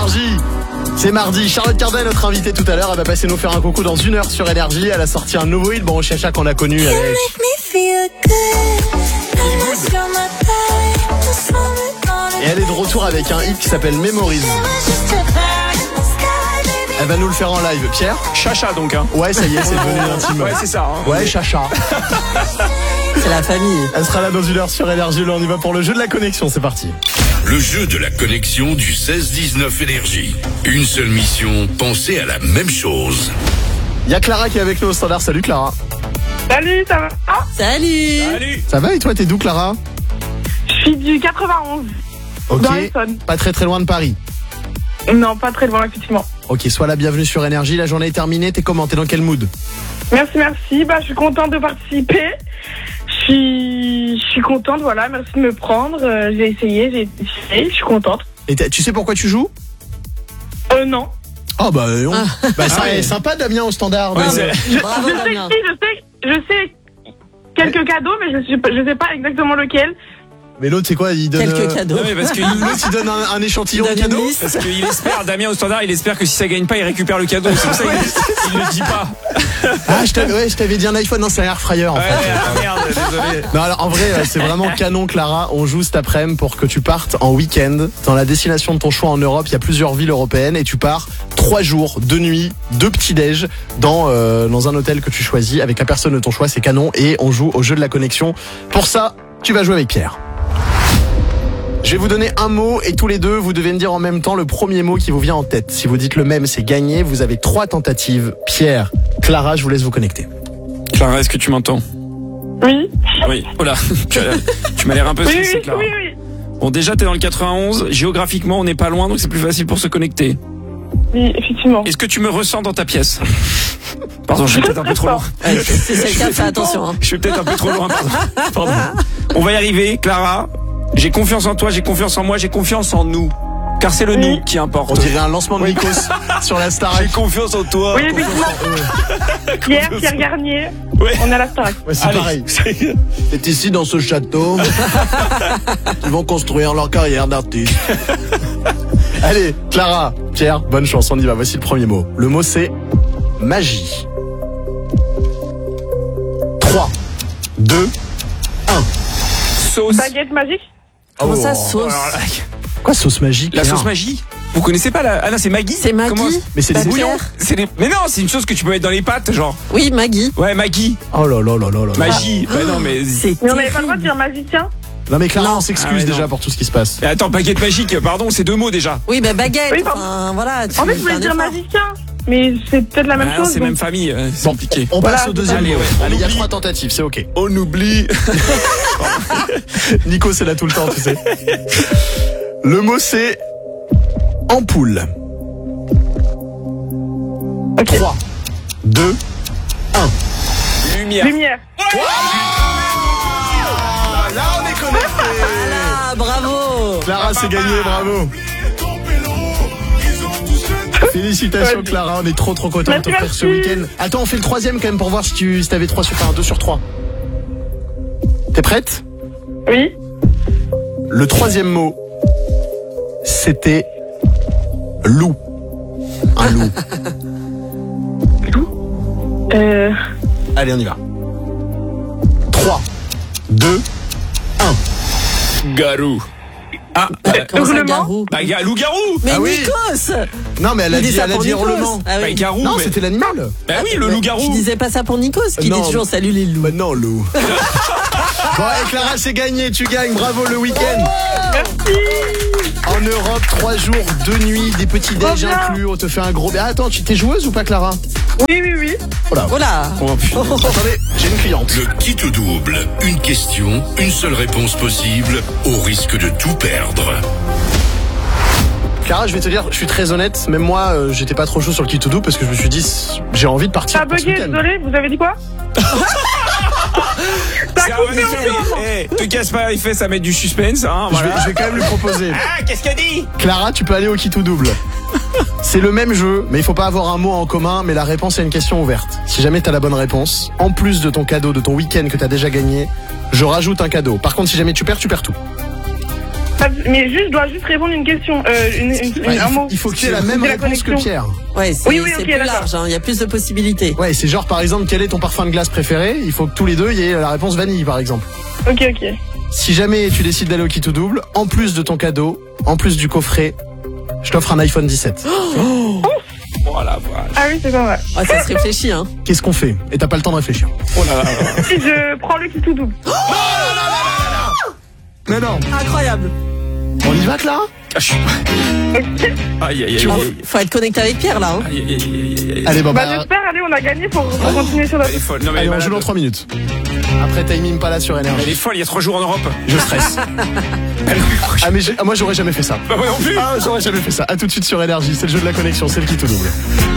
Énergie. C'est mardi. Charlotte Cardin, notre invitée tout à l'heure, elle va passer nous faire un coucou dans 1 heure sur Énergie. Elle a sorti un nouveau hit, bon Chacha qu'on a connu avec... Et elle est de retour avec un hit qui s'appelle Memories. Elle va nous le faire en live. Pierre ? Chacha donc hein. Ouais, ça y est, c'est devenu intime. Ouais, c'est ça. Hein. Ouais, Chacha. C'est la famille. Elle sera là dans 1 heure sur Énergie. Là, on y va pour le jeu de la connexion. C'est parti. Le jeu de la connexion du 16-19 Énergie. Une seule mission, penser à la même chose. Il y a Clara qui est avec nous au standard. Salut Clara. Salut, ça va? Salut. Salut. Ça va et toi, t'es d'où Clara ? Je suis du 91. Ok. Dans l'Essonne. Pas très loin de Paris. Non, pas très loin, effectivement. Ok, sois la bienvenue sur Énergie. La journée est terminée. T'es comment ? T'es dans quel mood ? Merci. Bah, je suis contente de participer. Je suis contente, voilà. Merci de me prendre. J'ai essayé. Je suis contente. Et tu sais pourquoi tu joues ? Non. Oh bah non. Bah ça ouais. est sympa Damien au standard. Ouais, Non, c'est- mais- Bravo Damien. Je sais quelques cadeaux, mais je sais pas exactement lequel. Mais l'autre c'est quoi ? Il donne Quelques cadeaux. Non mais parce que l'autre il donne un échantillon de Il donne une cadeaux. liste. parce qu'il espère, Damien au standard, il espère que si ça gagne pas, il récupère le cadeau. C'est pour ça qu'il le dit pas. Ah je t'avais dit un iPhone, non c'est un air fryer en Ouais, fait. ah, merde, désolé. Non alors en vrai c'est vraiment canon Clara. On joue cet après-midi pour que tu partes en week-end dans la destination de ton choix en Europe. Il y a plusieurs villes européennes et tu pars 3 jours, 2 nuits, 2 petits-déj dans un hôtel que tu choisis avec la personne de ton choix. C'est canon et on joue au jeu de la connexion. Pour ça tu vas jouer avec Pierre. Je vais vous donner un mot et tous les deux, vous devez me dire en même temps le premier mot qui vous vient en tête. Si vous dites le même, c'est gagné. Vous avez 3 tentatives. Pierre, Clara, je vous laisse vous connecter. Clara, est-ce que tu m'entends ? Oui. Oui. Oh là, tu m'as l'air un peu stressée, Clara. Oui. Bon, déjà, t'es dans le 91. Géographiquement, on n'est pas loin, donc c'est plus facile pour se connecter. Oui, effectivement. Est-ce que tu me ressens dans ta pièce ? Pardon, je suis peut-être un peu trop loin. Ouais, si c'est le cas, fais attention. Hein. Je suis peut-être un peu trop loin, pardon. On va y arriver, Clara. J'ai confiance en toi, j'ai confiance en moi, j'ai confiance en nous. Car c'est le Oui. nous qui On importe. dirait un lancement de Nikos sur la Starac. J'ai confiance en toi. Oui, effectivement. Pierre Garnier. Ouais. On est à la Starac. Ouais, c'est Allez. pareil. C'est ici dans ce château. Ils vont construire leur carrière d'artiste. Allez, Clara, Pierre, bonne chance, on y va. Voici le premier mot. Le mot c'est magie. 3, 2, 1. Sauce. Baguette magique. Comment ça, Oh. sauce? Alors, Quoi, sauce magique? la Pierre sauce magie. Vous connaissez pas la... Ah non, c'est Maggi. C'est Maggi. Comment- Mais c'est des Pas bouillons. Pierre. C'est les... Mais non, c'est une chose que tu peux mettre dans les pâtes, genre. Oui, Maggi. Ouais, Maggi. Oh là là là là là. Magie. Bah non, mais... C'est Mais on n'avait pas le droit de terrible. dire magicien. Non mais Clara, Non. on s'excuse Ah ouais, déjà non. pour tout ce qui se passe. Mais attends, baguette magique, pardon, c'est 2 mots déjà. Oui, bah baguette. Oui, pardon. Enfin, voilà. En fait, je voulais dire magicien. Mais c'est peut-être la même Ah non, chose. c'est donc- même famille, c'est compliqué. On Voilà, passe au deuxième allez, mot. ouais, on Allez, il y a oublie. 3 tentatives, c'est ok. On oublie. Nico, c'est là tout le temps, tu sais. Le mot c'est ampoule. Ok. 3, 2, 1. Lumière. Lumière. Là, on est connecté. Ah, bravo. Clara, c'est gagné, bravo. Félicitations Clara, on est trop content de Merci, t'offrir ce merci. week-end. Attends, on fait le troisième quand même pour voir si t'avais 2 sur 3. T'es prête? Oui. Le troisième mot, c'était loup. Un loup. Allez, on y va. 3, 2, 1. Garou. Ah, Comment ça, Hurlement. garou? bah, loup-garou. Mais Ah oui. Nikos. Non, mais elle a Il dit dit, ça elle a pour dit Nikos. hurlement. Ah Bah, oui. garou. Non, mais- c'était l'animal. Bah oui, le Tu loup-garou. disais pas ça pour Nikos, qui Non. dit toujours salut les loups. Bah non, loup. Bon, et Clara, c'est gagné, tu gagnes, bravo le week-end. Merci. En Europe, 3 jours, 2 nuits, des petits déj bien. inclus, on te fait un gros... Ah, attends, tu t'es joueuse ou pas Clara? Oui. Voilà. Voilà. Oh, putain. Attendez, j'ai une cliente. Le qui te double. Une question, une seule réponse possible, au risque de tout perdre. Clara, je vais te dire, je suis très honnête, même moi, j'étais pas trop chaud sur le qui to do parce que je me suis dit, j'ai envie de partir Ça a pour ce bugué, week-end. désolé, vous avez dit quoi? C'est un vrai fait. Te casse pas les fesses à mettre du suspense, hein, voilà. Je vais quand même lui proposer. Ah, qu'est-ce qu'elle dit? Clara, tu peux aller au qui to double. C'est le même jeu, mais il faut pas avoir un mot en commun, mais la réponse est une question ouverte. Si jamais t'as la bonne réponse, en plus de ton cadeau, de ton week-end que t'as déjà gagné, je rajoute un cadeau. Par contre, si jamais tu perds tout. Mais je dois juste répondre une question. Ouais, Un mot. il faut que tu aies la même C'est réponse que connexion. Pierre. Ouais, c'est Oui, c'est ok, plus d'accord. large, hein. Il y a plus de possibilités. Ouais, c'est genre par exemple quel est ton parfum de glace préféré. Il faut que tous les deux y ait la réponse vanille par exemple. Ok. Si jamais tu décides d'aller au Qui Tout Double, en plus de ton cadeau, en plus du coffret, je t'offre un iPhone 17. Oh la vache. Ah oui, c'est pas mal. Ah, ça se réfléchit, hein. Qu'est-ce qu'on fait? Et t'as pas le temps de réfléchir. Oh là là. Si je prends le qui tout double. Mais non. Incroyable. On y va, Clara? Ah, je suis pas- Aïe, aïe, aïe, Oh, aïe. faut être connecté avec Pierre, là, hein. Aïe, aïe, aïe, aïe, aïe. Allez, bon, Bah j'espère, allez, on a gagné pour continuer sur la... Elle est folle. Non, mais allez, elle est on joue malade. dans 3 minutes. Après, timing pas là sur Elle énergie. est folle, il y a 3 jours en Europe. Je stresse. Ah, mais moi, j'aurais jamais fait ça. Bah, moi non plus. Ah, j'aurais jamais fait ça. À tout de suite sur énergie. C'est le jeu de la connexion. C'est le Qui Tout Double.